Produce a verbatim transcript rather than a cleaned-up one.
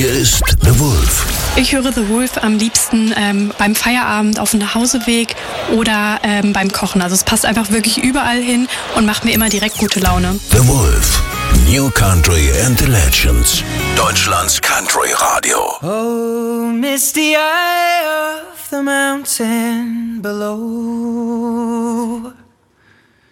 Hier ist The Wolf. Ich höre The Wolf am liebsten ähm, beim Feierabend auf dem Nachhauseweg oder ähm, beim Kochen. Also es passt einfach wirklich überall hin und macht mir immer direkt gute Laune. The Wolf. New Country and the Legends. Deutschlands Country Radio. Oh, misty eye of the mountain below.